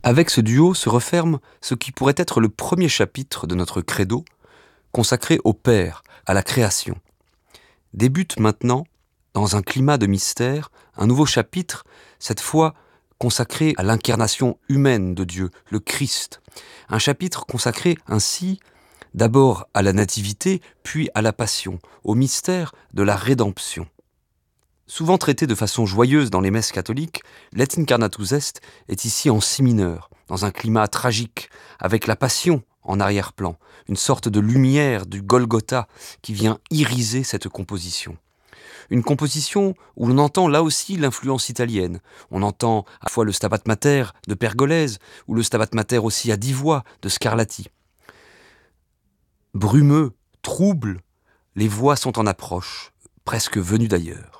Avec ce duo se referme ce qui pourrait être le premier chapitre de notre credo, consacré au Père, à la création. Débute maintenant, dans un climat de mystère, un nouveau chapitre, cette fois consacré à l'incarnation humaine de Dieu, le Christ. Un chapitre consacré ainsi d'abord à la nativité, puis à la passion, au mystère de la rédemption. Souvent traité de façon joyeuse dans les messes catholiques, l'Et Incarnatus Est est ici en si mineur, dans un climat tragique, avec la passion en arrière-plan, une sorte de lumière du Golgotha qui vient iriser cette composition. Une composition où l'on entend là aussi l'influence italienne. On entend à la fois le Stabat Mater de Pergolèse ou le Stabat Mater aussi à 10 voix de Scarlatti. Brumeux, trouble, les voix sont en approche, presque venues d'ailleurs.